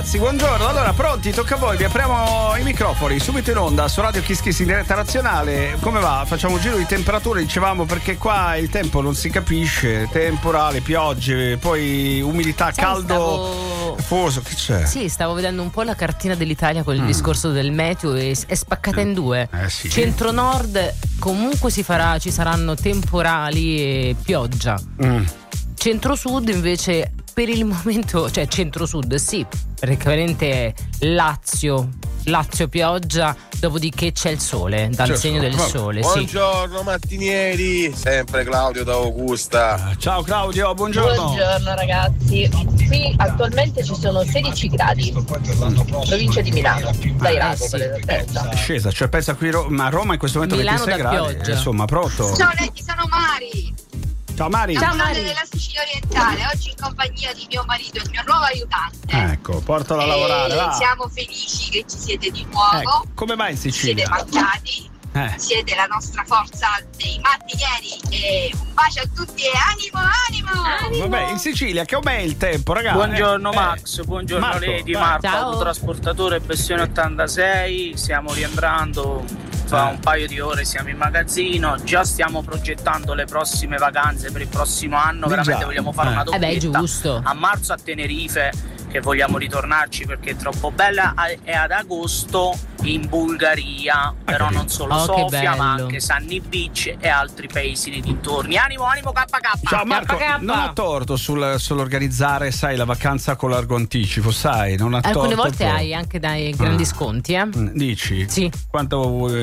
ragazzi, buongiorno. Allora, pronti? Tocca a voi, vi apriamo i microfoni subito in onda su Radio Kiss Kiss in diretta nazionale. Come va? Facciamo un giro di temperature, dicevamo, perché qua il tempo non si capisce. Temporale, piogge, poi umidità, caldo, fuoso. Che c'è? Sì, stavo vedendo un po' la cartina dell'Italia con il discorso del meteo e è spaccata in due. Sì. Centro-nord comunque ci saranno temporali e pioggia. Centro-sud invece per il momento, cioè centro-sud sì, praticamente Lazio pioggia, dopodiché c'è il sole, dal segno del sole. Buongiorno sì. Mattinieri, sempre Claudio da Augusta. Ciao Claudio, buongiorno. Buongiorno ragazzi, qui attualmente ci sono 16 gradi, provincia di Milano, dai Rago per l'esattezza. È scesa, cioè pensa qui a Roma in questo momento Milano 26 gradi, pioggia. Insomma, pronto? Ciao Leti, sono Mari. Ciao Mari. Ciao Mari. Della Sicilia orientale, oggi in compagnia di mio marito, il mio nuovo aiutante. Ecco, portalo a lavorare, va. Siamo felici che ci siete di nuovo. Ecco, come vai in Sicilia? Siete mancati. Siete la nostra forza dei mattinieri e un bacio a tutti e animo. Vabbè, in Sicilia che com'è il tempo, ragazzi? Buongiorno Max, buongiorno Marco, Lady, vai. Marco, Ciao. autotrasportatore Bessione 86, stiamo rientrando fa un paio di ore, siamo in magazzino, già stiamo progettando le prossime vacanze per il prossimo anno, veramente vogliamo fare una doppietta giusto. a marzo a Tenerife, che vogliamo ritornarci perché è troppo bella, e ad agosto in Bulgaria, però non solo Sofia ma anche Sunny Beach e altri paesi nei dintorni. Animo KK. Ciao Marco, non ha torto sull'organizzare, sai, la vacanza con largo anticipo, sai, non ha Alcune torto volte hai anche dei grandi sconti, Dici? Sì. Quanto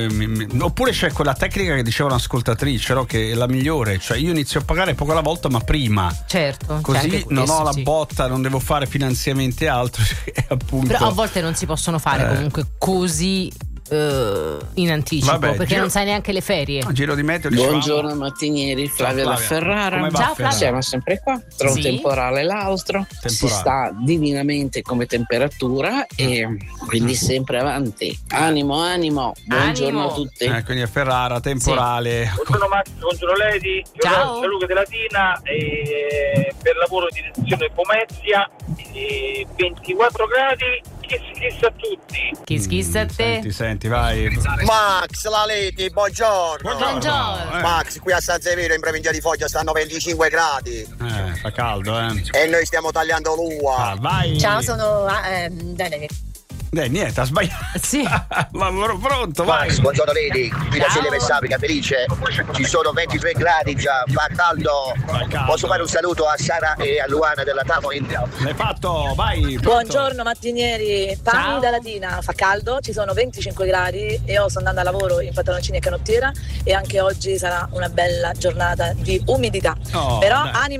oppure c'è quella tecnica che diceva un'ascoltatrice, no? Che è la migliore, cioè io inizio a pagare poco alla volta ma prima. Certo. Così non ho la sì. botta, non devo fare finanziamenti e altro. Appunto. Però a volte non si possono fare comunque così in anticipo. Vabbè, perché giro, non sai neanche le ferie. Giro di meteo. Buongiorno mattinieri, Flavia da Ferrara. Ciao Flavia. Siamo sempre qua tra un temporale e l'altro. Si sta divinamente come temperatura e quindi sempre avanti. Animo. Buongiorno a tutti. Quindi a Ferrara, temporale. Buongiorno Max, buongiorno Lady. Ciao. Luca della Tina per lavoro di direzione Pomezia, 24 gradi. Kiss a tutti. Kiss a te. Senti, vai. Max, la Leti, buongiorno. Buongiorno. Max, qui a San Severo in provincia di Foggia stanno 25 gradi. Fa caldo, E noi stiamo tagliando l'uva. Vai. Ciao, sono Niente, ha sbagliato. Sì. Lavoro pronto, Max, vai. buongiorno Leti. Qui da Silve Sapica, felice. Ci sono 23 gradi già, fa caldo. Posso fare un saluto a Sara e a Luana della Tavoli? L'hai fatto, vai. Pronto. Buongiorno mattinieri, pani da Latina, fa caldo, ci sono 25 gradi e io sto andando a lavoro in pantaloncini e canottiera e anche oggi sarà una bella giornata di umidità. Però dai.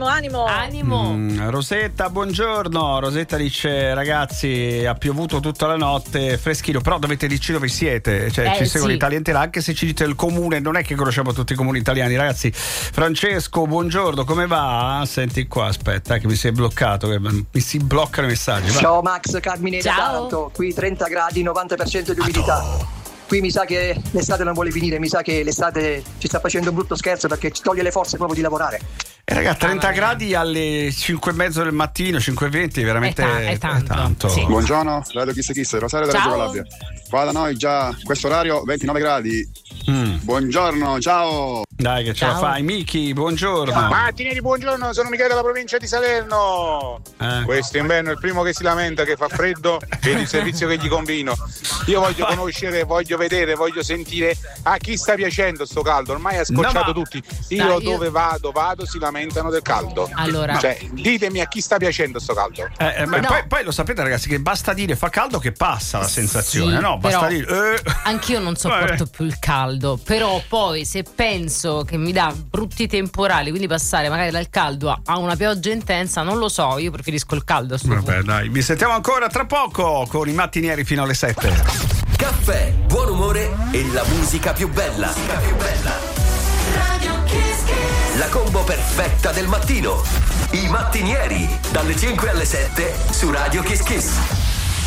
animo. Rosetta, buongiorno. Rosetta dice: ragazzi, ha piovuto tutta la notte, freschino, però dovete dirci dove siete, cioè ci seguono Italia intera, anche se ci dite il comune, non è che conosciamo tutti i comuni italiani, ragazzi. Francesco, buongiorno, come va? Senti qua, aspetta che mi si è bloccato, mi si bloccano i messaggi. Va. Ciao Max, Carmine da Taranto, qui 30 gradi, 90% di umidità. Qui mi sa che l'estate non vuole finire, mi sa che l'estate ci sta facendo un brutto scherzo perché ci toglie le forze proprio di lavorare. Ragazzi, 30 gradi alle 5:30 del mattino, 5:20, veramente è tanto. Sì. Buongiorno, Radio Kiss, Rosario da Reggio Calabria. Qua da noi già questo orario 29 gradi. Buongiorno, ciao. Dai che ce la fai, Miki, buongiorno. Mattinieri, buongiorno, sono Michele dalla provincia di Salerno. Questo inverno è il primo che si lamenta che fa freddo e il servizio che gli combino. Io voglio conoscere, voglio vedere, voglio sentire a chi sta piacendo sto caldo. Ormai ha scocciato tutti. Io dove vado, si lamentano del caldo. Allora, cioè, ditemi a chi sta piacendo sto caldo. Poi lo sapete ragazzi che basta dire fa caldo che passa la sensazione, sì, no? Basta però dire anch'io non sopporto più il caldo, però poi se penso che mi dà brutti temporali, quindi passare magari dal caldo a una pioggia intensa, non lo so, io preferisco il caldo a sto punto. Vabbè, dai, vi sentiamo ancora tra poco con i mattinieri fino alle 7. Caffè, buon umore e la musica più bella. Radio Kiss Kiss. La combo perfetta del mattino. I mattinieri dalle 5 alle 7 su Radio Kiss Kiss.